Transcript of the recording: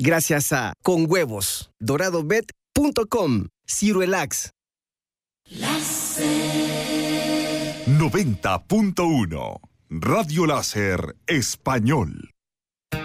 Gracias a Con Huevos, doradobet.com, Cirelax. 90.1 Radio Láser Español.